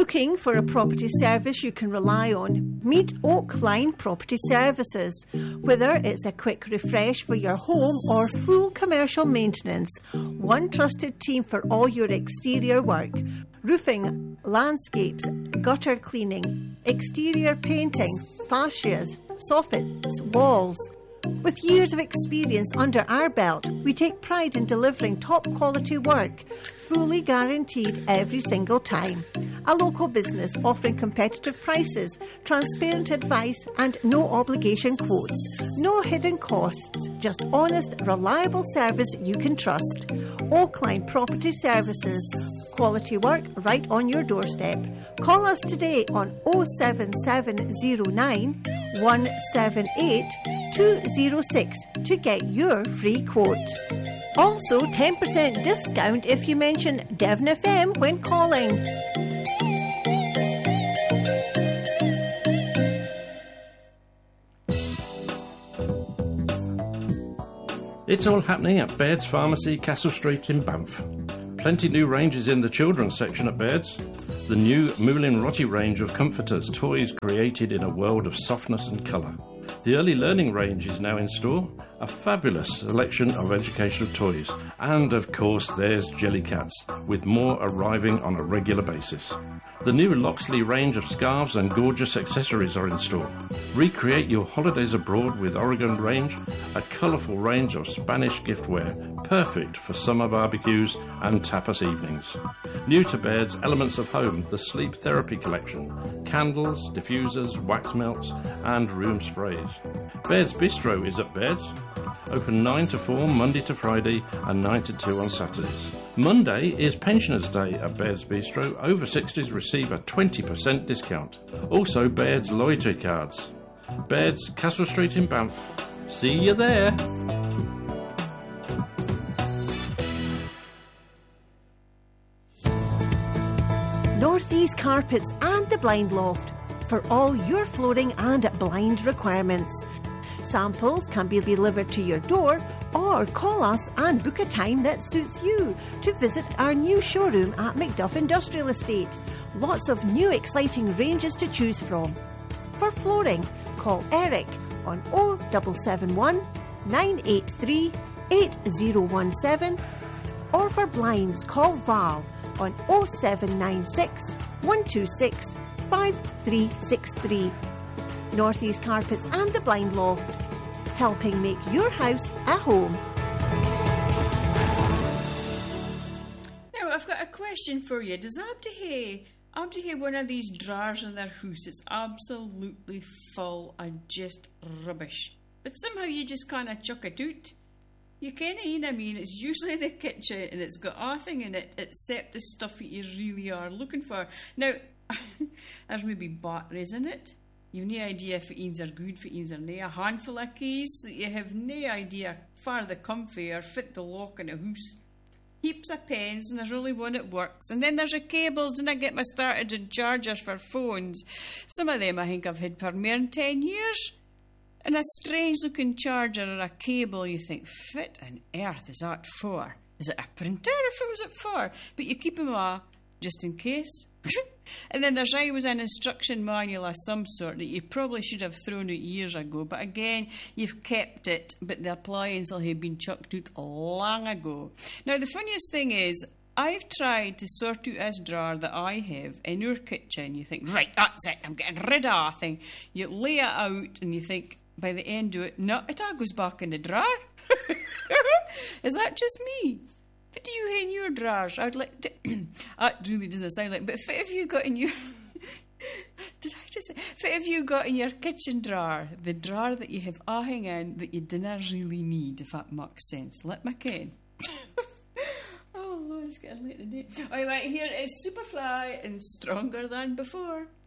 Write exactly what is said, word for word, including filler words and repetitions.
Looking for a property service you can rely on? Meet Oakline Property Services. Whether it's a quick refresh for your home or full commercial maintenance, one trusted team for all your exterior work. Roofing, landscapes, gutter cleaning, exterior painting, fascias, soffits, walls. With years of experience under our belt, we take pride in delivering top quality work, fully guaranteed every single time. A local business offering competitive prices, transparent advice and no obligation quotes. No hidden costs, just honest, reliable service you can trust. Oakline Property Services. Quality work right on your doorstep. Call us today on oh seven seven oh nine, one seven eight, two oh six to get your free quote. Also, ten percent discount if you mention Devon F M when calling. It's all happening at Baird's Pharmacy, Castle Street in Banff. Plenty new ranges in the children's section at Baird's. The new Moulin Rotti range of comforters, toys created in a world of softness and colour. The early learning range is now in store, a fabulous selection of educational toys. And of course there's Jellycats, with more arriving on a regular basis. The new Loxley range of scarves and gorgeous accessories are in store. Recreate your holidays abroad with Oregon range, a colourful range of Spanish giftware, perfect for summer barbecues and tapas evenings. New to Baird's Elements of Home, the Sleep Therapy Collection, candles, diffusers, wax melts and room sprays. Baird's Bistro is at Baird's, open nine to four Monday to Friday and nine to two on Saturdays. Monday is Pensioners' Day at Baird's Bistro. Over sixties receive a twenty percent discount. Also Baird's loyalty cards. Baird's, Castle Street in Banff. See you there. Northeast Carpets and the Blind Loft for all your flooring and blind requirements. Samples can be delivered to your door or call us and book a time that suits you to visit our new showroom at Macduff Industrial Estate. Lots of new exciting ranges to choose from. For flooring, call Eric on oh seven seven one, nine eight three, eight oh one seven or for blinds, call Val on oh seven nine six, one two six, five three six three. Northeast Carpets and the Blind Loft, helping make your house a home. Now, I've got a question for you. Does Abdi Abdi have one of these drawers in their house? It's absolutely full of just rubbish, but somehow you just kind of chuck it out. You kind of, you know what I mean? It's usually in the kitchen and it's got nothing in it except the stuff that you really are looking for. Now, there's maybe batteries in it. You've no idea if it are good, if it are no. A handful of keys that you have no idea far they come from or fit the lock in a house. Heaps of pens and there's only one that works. And then there's the cables and I get my started on chargers for phones. Some of them I think I've had for more than ten years. And a strange looking charger or a cable, you think, what on earth is that for? Is it a printer or what was it for? But you keep them all just in case. And then there's always an instruction manual of some sort that you probably should have thrown out years ago. But again, you've kept it, but the appliance will have been chucked out long ago. Now, the funniest thing is, I've tried to sort out this drawer that I have in your kitchen. You think, right, that's it, I'm getting rid of that thing. You lay it out and you think, by the end of it, no, it all goes back in the drawer. Is that just me? What do you have in your drawers? I'd like to... That really doesn't sound like... But what have you got in your... Did I just say... What have you got in your kitchen drawer? The drawer that you have everything in that you didn't really need, if that makes sense. Let me ken. Oh, Lord, it's getting late today. All right, here is Superfly and Stronger Than Before.